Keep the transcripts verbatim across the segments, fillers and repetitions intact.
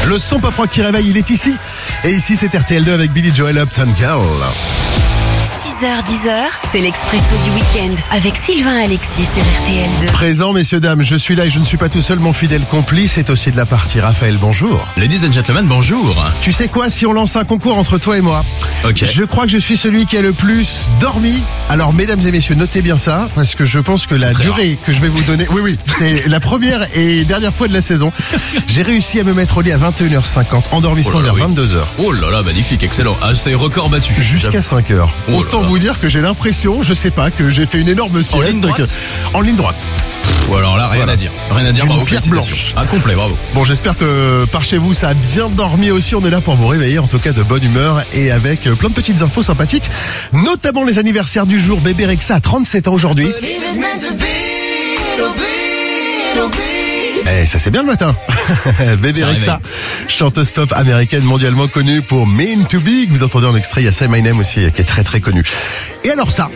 Le son pop rock qui réveille, il est ici. Et ici, c'est R T L deux avec Billy Joel, Uptown Girl. six heures dix heures, c'est l'Expresso du week-end avec Sylvain Alexis sur R T L deux. Présent, messieurs, dames, je suis là et je ne suis pas tout seul. Mon fidèle complice est aussi de la partie. Raphaël, bonjour. Ladies and gentlemen, bonjour. Tu sais quoi, si on lance un concours entre toi et moi, Ok. je crois que je suis celui qui a le plus dormi. Alors, mesdames et messieurs, notez bien ça, parce que je pense que la très durée que je vais vous donner, oui, oui, c'est la première et dernière fois de la saison. J'ai réussi à me mettre au lit à vingt et une heures cinquante, endormissement Oh là là, vers oui. vingt-deux heures. Oh là là, magnifique, excellent. Ah, c'est record battu. Jusqu'à cinq heures. Oh là Autant là. vous dire que j'ai l'impression, je sais pas, que j'ai fait une énorme sieste. ligne droite que- En ligne droite. Ou alors là, rien Voilà. à dire. Rien à dire, D'une bravo, pierre félicitations. blanche. Ah, complet, bravo. Bon, j'espère que par chez vous, ça a bien dormi aussi. On est là pour vous réveiller, en tout cas de bonne humeur et avec euh, plein de petites infos sympathiques, notamment les anniversaires du jour. Bébé Rexha a trente-sept ans aujourd'hui. Eh, ça c'est bien le matin. Bébé Ça Rexha, réveille. chanteuse pop américaine mondialement connue pour Mean to Be. Vous entendez en extrait, il y a Say My Name aussi, qui est très très connu. Et alors ça,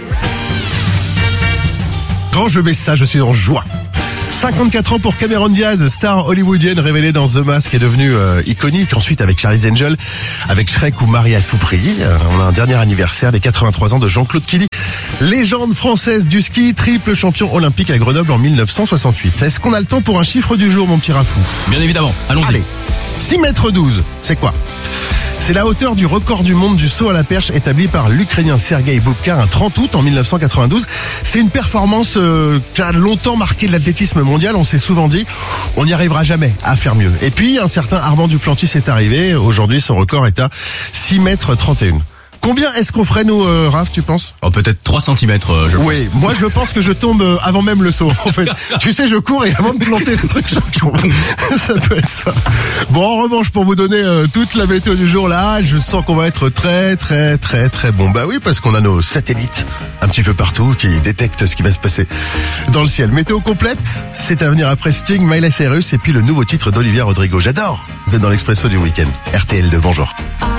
quand je mets ça, je suis en joie. cinquante-quatre ans pour Cameron Diaz, star hollywoodienne révélée dans The Mask, qui est devenue euh, iconique. Ensuite avec Charlie's Angel, avec Shrek ou Marie à tout prix. Euh, on a un dernier anniversaire, les quatre-vingt-trois ans de Jean-Claude Killy. Légende française du ski, triple champion olympique à Grenoble en mille neuf cent soixante-huit. Est-ce qu'on a le temps pour un chiffre du jour, mon petit Rafou? Bien évidemment, allons-y. Allez, six mètres douze, c'est quoi? C'est la hauteur du record du monde du saut à la perche établi par l'Ukrainien Sergei Bubka un trente août en mille neuf cent quatre-vingt-douze. C'est une performance euh, qui a longtemps marqué l'athlétisme mondial. On s'est souvent dit, on n'y arrivera jamais à faire mieux. Et puis, un certain Armand Duplantis est arrivé. Aujourd'hui, son record est à six mètres trente et un. Combien est-ce qu'on ferait, nous, euh, Raph, tu penses? Oh, peut-être trois centimètres, euh, je pense. Oui, moi je pense que je tombe euh, avant même le saut. En fait, tu sais, je cours et avant de planter le truc, je tombe. Ça peut être ça. Bon, en revanche, pour vous donner euh, toute la météo du jour, là, je sens qu'on va être très, très, très, très bon. Bah oui, parce qu'on a nos satellites un petit peu partout qui détectent ce qui va se passer dans le ciel. Météo complète, c'est à venir après Sting, Miley Cyrus et puis le nouveau titre d'Olivia Rodrigo. J'adore. Vous êtes dans l'Expresso du week-end. R T L deux, bonjour. I